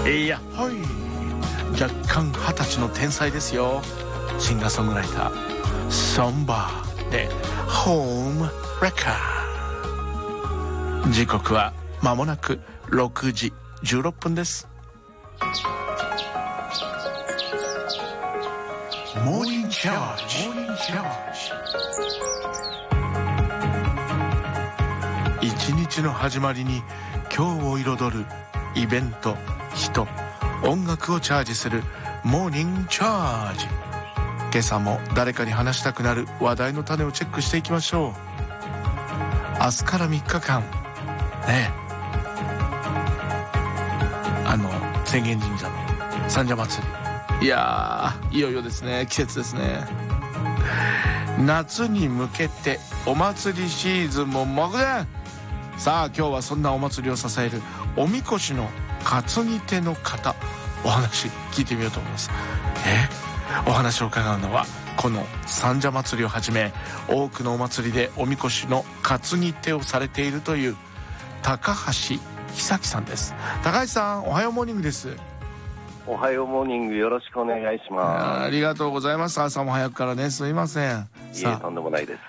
いやはい、若干20歳の天才ですよ。シンガーソングライターソンバーでホームレカー。時刻は間もなく6時16分です。モーニングチャージ、一日の始まりに今日を彩るイベント、人、音楽をチャージするモーニングチャージ。今朝も誰かに話したくなる話題の種をチェックしていきましょう。明日から3日間ね、浅間神社の三社祭り、いやーいよいよですね。季節ですね。夏に向けてお祭りシーズンも目前。さあ今日はそんなお祭りを支えるおみこしの担ぎ手の方、お話聞いてみようと思います。お話を伺うのはこの三社祭りをはじめ多くのお祭りでおみこしの担ぎ手をされているという高橋久樹さんです。高橋さん、おはようモーニングです。 おはようモーニング、よろしくお願いします。 ありがとうございます。朝も早くからね、すみません。 いえ、とんでもないです。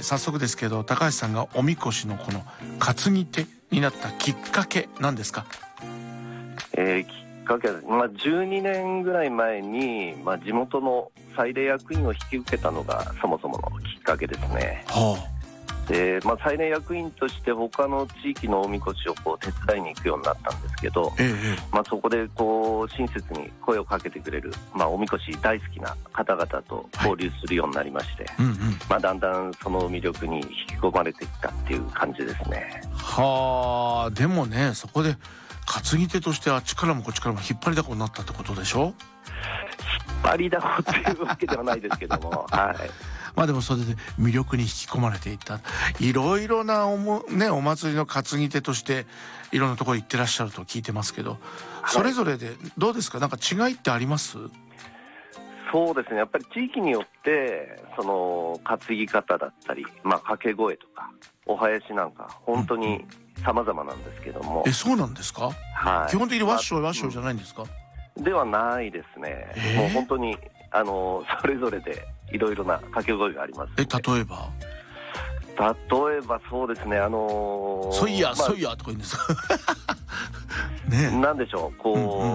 早速ですけど、高橋さんがおみこしのこの担ぎ手になったきっかけなんですか？ きっかけは、12年ぐらい前に、地元の祭礼役員を引き受けたのがそもそものきっかけですね。で、祭礼役員として他の地域のおみこしを手伝いに行くようになったんですけど、そこで親切に声をかけてくれる、おみこし大好きな方々と交流するようになりまして、だんだんその魅力に引き込まれていったっていう感じですね。 はあ、でもね、そこで担ぎ手としてあっちからもこっちからも引っ張りだこになったってことでしょ？ 引っ張りだこっていうわけではないですけどもはい。 でもそれで魅力に引き込まれていった。いろいろなお祭りの担ぎ手としていろんなところ行ってらっしゃると聞いてますけど、それぞれでどうですか？なんか違いってあります？ そうですね、やっぱり地域によってその担ぎ方だったり、掛け声とかお囃子なんか本当に様々なんですけども、 そうなんですか？はい、基本的にワッショイじゃないんですか？ではないですね。もう本当にそれぞれでいろいろな掛け声があります。 例えばそうですね、 そいやそいやとか言うんですか？ ね、なんでしょう、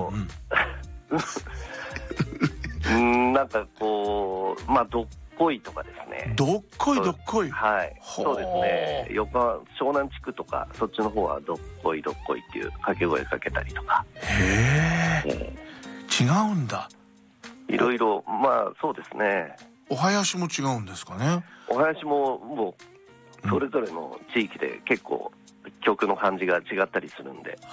なんかどっこいとかですね。どっこい。はい、そうですね。湘南地区とかそっちの方はどっこいっていう掛け声かけたりとか。 違うんだ。 いろいろ、そうですね。 お囃子も違うんですかね？ お囃子もそれぞれの地域で結構曲の感じが違ったりするんで。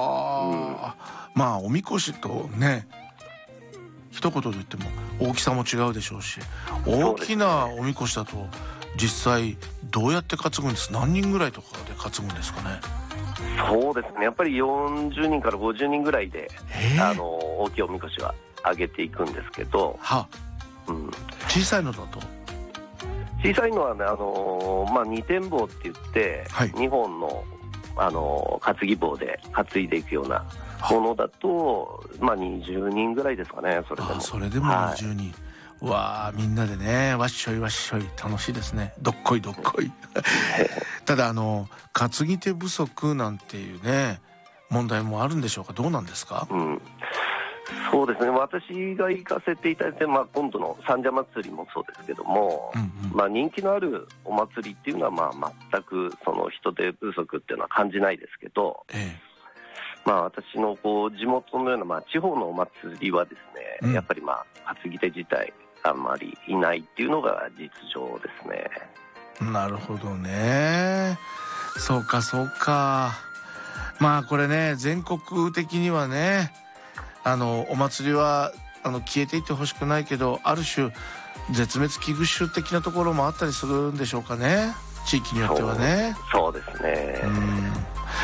おみこしとね、一言で言っても大きさも違うでしょうし、大きなおみこしだと実際どうやって担ぐんです？何人ぐらいとかで担ぐんですかね？ そうですね、やっぱり40人から50人ぐらいで大きいおみこしは上げていくんですけど、小さいのだと？小さいのはね、二点棒って言って、2本の担ぎ棒で担いでいくようなものだと、20人ぐらいですかね。 それでも20人、わあ、みんなでね、わっしょい楽しいですね。どっこいただ担ぎ手不足なんていうね問題もあるんでしょうか？どうなんですか？ そうですね、私が行かせていただいて、今度の三社祭りもそうですけども、人気のあるお祭りっていうのは全くその人手不足っていうのは感じないですけど、私の地元のような地方のお祭りはですね、やっぱり担ぎ手自体あんまりいないっていうのが実情ですね。 なるほどね。そうか。これね、全国的にはね、お祭りは消えていってほしくないけど、ある種絶滅危惧種的なところもあったりするんでしょうかね、地域によってはね。 そうですね。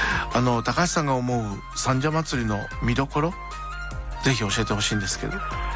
高橋さんが思う三社祭りの見どころ、ぜひ教えてほしいんですけど。